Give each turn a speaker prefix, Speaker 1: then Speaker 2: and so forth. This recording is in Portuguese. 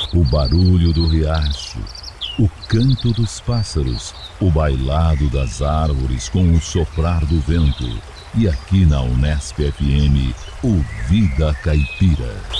Speaker 1: O barulho do riacho, o canto dos pássaros, o bailado das árvores com o soprar do vento. E aqui na Unesp FM, o Vida Caipira.